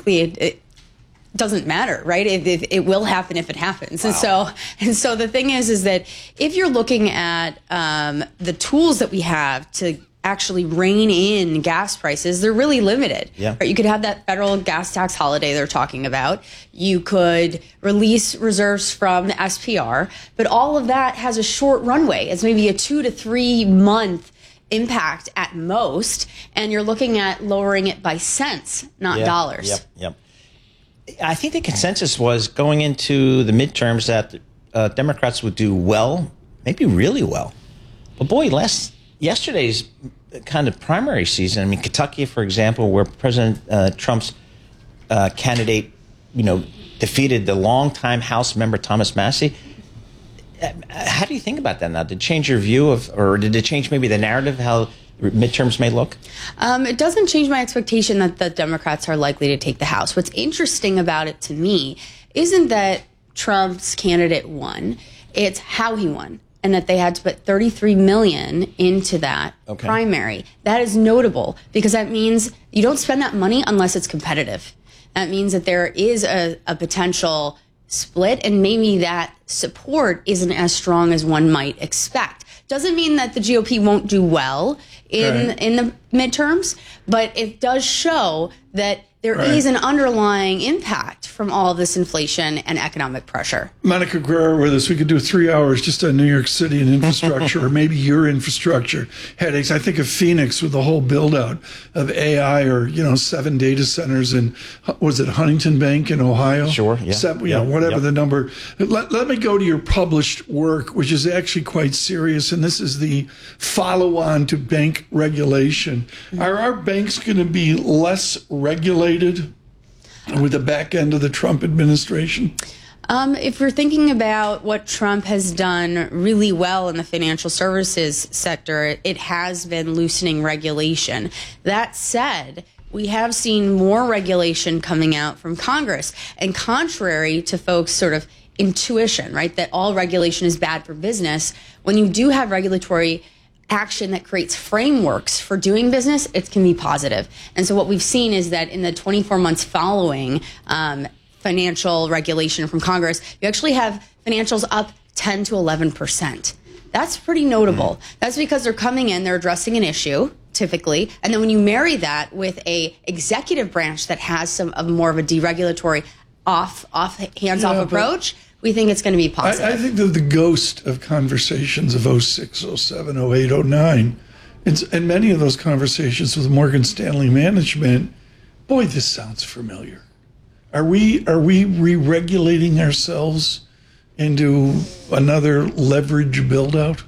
frankly, it doesn't matter, right? It will happen if it happens. Wow. And so the thing is that if you're looking at the tools that we have to actually rein in gas prices, they're really limited. Yeah. Right? You could have that federal gas tax holiday they're talking about. You could release reserves from the SPR, but all of that has a short runway. It's maybe a 2 to 3 month impact at most, and you're looking at lowering it by cents, not dollars. Yep. I think the consensus was going into the midterms that Democrats would do well, maybe really well. But boy, yesterday's kind of primary season, I mean, Kentucky, for example, where President Trump's candidate, defeated the longtime House member Thomas Massie. How do you think about that now? Did it change your view or did it change maybe the narrative, how midterms may look? It doesn't change my expectation that the Democrats are likely to take the House. What's interesting about it to me isn't that Trump's candidate won, it's how he won. And that they had to put $33 million into that primary. That is notable because that means you don't spend that money unless it's competitive. That means that there is a potential split, and maybe that support isn't as strong as one might expect. Doesn't mean that the GOP won't do well in the midterms, but it does show that there is an underlying impact from all of this inflation and economic pressure. Monica Guerrero with us. We could do 3 hours just on New York City and infrastructure, or maybe your infrastructure headaches. I think of Phoenix with the whole build out of AI, or 7 data centers in, was it Huntington Bank in Ohio? Sure, yeah. Whatever the number. Let me go to your published work, which is actually quite serious, and this is the follow-on to bank regulation. Are our banks going to be less regulated with the back end of the Trump administration? If we're thinking about what Trump has done really well in the financial services sector, it has been loosening regulation. That said, we have seen more regulation coming out from Congress. And contrary to folks' sort of intuition, right, that all regulation is bad for business, when you do have regulatory action that creates frameworks for doing business, it can be positive. And so what we've seen is that in the 24 months following financial regulation from Congress, you actually have financials up 10 to 11%. That's pretty notable. That's because they're coming in, they're addressing an issue, typically, and then when you marry that with a executive branch that has some of more of a deregulatory hands-off approach, we think it's going to be positive. I think that the ghost of conversations of 06, 07, 08, 09, and many of those conversations with Morgan Stanley management, boy, this sounds familiar. Are we re-regulating ourselves into another leverage build-out?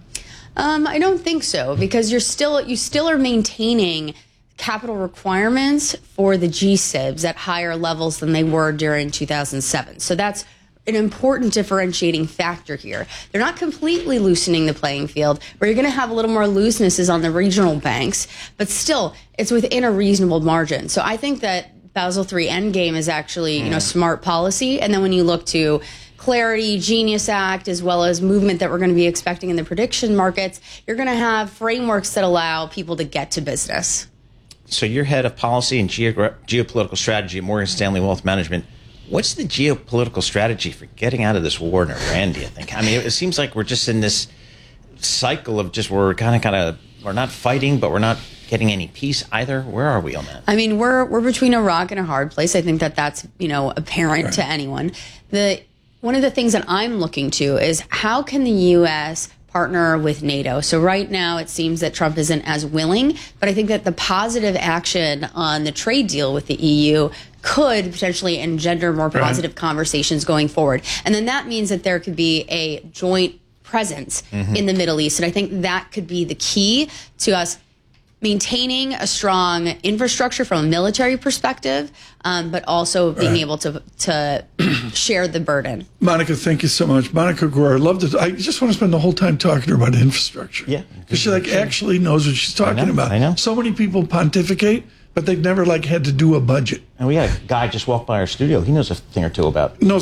I don't think so, because you still are maintaining capital requirements for the G-SIBs at higher levels than they were during 2007. So that's an important differentiating factor here. They're not completely loosening the playing field. Where you're going to have a little more looseness is on the regional banks, but still, it's within a reasonable margin. So I think that Basel III Endgame is actually, smart policy. And then when you look to Clarity, Genius Act, as well as movement that we're going to be expecting in the prediction markets, you're going to have frameworks that allow people to get to business. So you're head of policy and geopolitical strategy at Morgan Stanley Wealth Management. What's the geopolitical strategy for getting out of this war in Iran, do you think? I mean, it seems like we're just in this cycle of we're not fighting, but we're not getting any peace either. Where are we on that? I mean, we're between a rock and a hard place. I think that's apparent to anyone. One of the things that I'm looking to is how can the U.S. partner with NATO? So right now it seems that Trump isn't as willing, but I think that the positive action on the trade deal with the EU could potentially engender more positive conversations going forward. And then that means that there could be a joint presence in the Middle East. And I think that could be the key to us maintaining a strong infrastructure from a military perspective, but also being able to share the burden. Monica, thank you so much. Monica Guerrero, I just want to spend the whole time talking to her about infrastructure. Yeah. Because she actually knows what she's talking about. I know. So many people pontificate, but they've never had to do a budget. And we had a guy just walk by our studio. He knows a thing or two about that.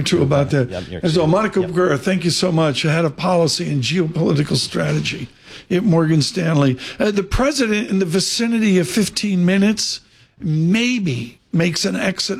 And so Monica Guerrero, thank you so much. Head of policy and geopolitical strategy at Morgan Stanley. The president, in the vicinity of 15 minutes, maybe makes an exit